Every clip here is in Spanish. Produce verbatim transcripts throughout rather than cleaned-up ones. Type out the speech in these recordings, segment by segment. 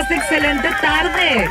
estás? Excelente tarde.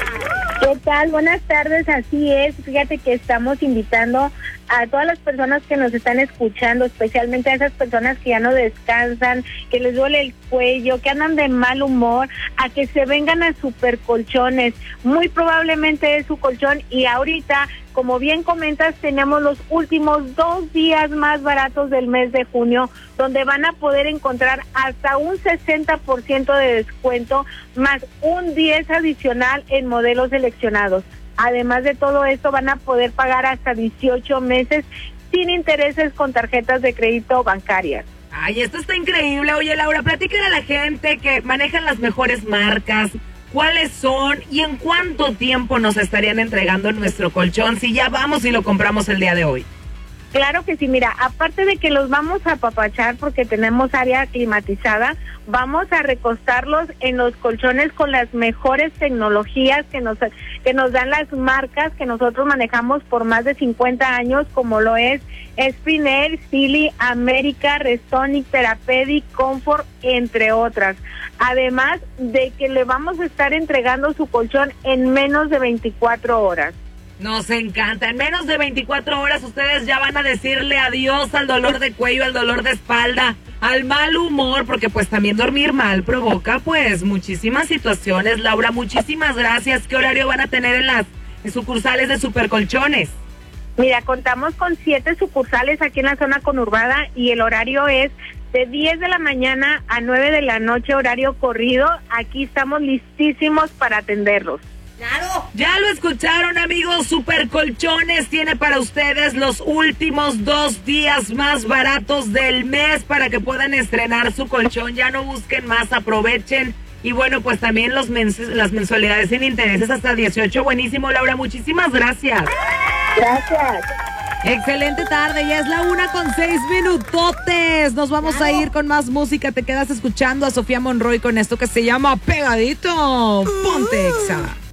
¿Qué tal? Buenas tardes, así es. Fíjate que estamos invitando a todas las personas que nos están escuchando, especialmente a esas personas que ya no descansan, que les duele el cuello, que andan de mal humor, a que se vengan a Super Colchones. Muy probablemente es su colchón y ahorita, como bien comentas, tenemos los últimos dos días más baratos del mes de junio, donde van a poder encontrar hasta un sesenta por ciento de descuento, más un diez adicional en modelos seleccionados. Además de todo esto, van a poder pagar hasta dieciocho meses sin intereses con tarjetas de crédito bancarias. Ay, esto está increíble. Oye, Laura, platícale a la gente que manejan las mejores marcas, cuáles son y en cuánto tiempo nos estarían entregando nuestro colchón si ya vamos y lo compramos el día de hoy. Claro que sí, mira, aparte de que los vamos a apapachar porque tenemos área climatizada, vamos a recostarlos en los colchones con las mejores tecnologías que nos que nos dan las marcas que nosotros manejamos por más de cincuenta años, como lo es Sprinel, Sealy, América, Restonic, Therapeutic, Comfort, entre otras. Además de que le vamos a estar entregando su colchón en menos de veinticuatro horas. Nos encanta. En menos de veinticuatro horas ustedes ya van a decirle adiós al dolor de cuello, al dolor de espalda, al mal humor, porque pues también dormir mal provoca pues muchísimas situaciones. Laura, muchísimas gracias. ¿Qué horario van a tener en las en sucursales de Super Colchones? Mira, contamos con siete sucursales aquí en la zona conurbada y el horario es de diez de la mañana a nueve de la noche, horario corrido. Aquí estamos listísimos para atenderlos. ¡Claro! Ya lo escucharon, amigos. Super Colchones tiene para ustedes los últimos dos días más baratos del mes para que puedan estrenar su colchón. Ya no busquen más, aprovechen. Y bueno, pues también los mens las mensualidades sin intereses hasta dieciocho. Buenísimo, Laura. Muchísimas gracias. Gracias. Excelente tarde, ya es la una con seis minutotes. Nos vamos claro. a ir con más música. Te quedas escuchando a Sofía Monroy con esto que se llama Pegadito. Ponte Exa.